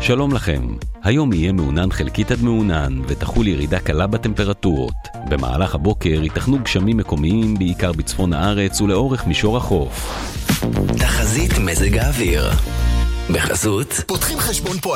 שלום לכם. היום יהיה מעונן חלקית עד מעונן ותחול ירידה קלה בטמפרטורות. במהלך הבוקר ייתכנו גשמים מקומיים בעיקר בצפון הארץ ולאורך מישור החוף. תחזית מזג האוויר בחסות פותחים חשבון